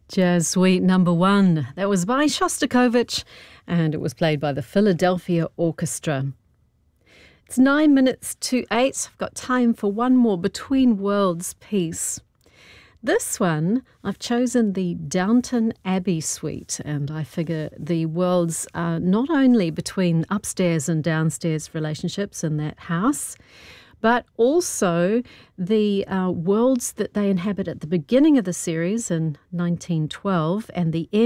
Jazz Suite number 1. That was by Shostakovich, and it was played by the Philadelphia Orchestra. It's 9 minutes to 8. I've got time for one more Between Worlds piece. This one, I've chosen the Downton Abbey Suite, and I figure the worlds are not only between upstairs and downstairs relationships in that house, but also the worlds that they inhabit at the beginning of the series in 1912 and the end.